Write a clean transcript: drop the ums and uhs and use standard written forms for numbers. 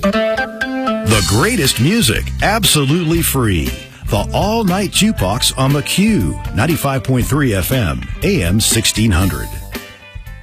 The greatest music, absolutely free. The All Night Jukebox on McHugh, 95.3 FM, AM 1600.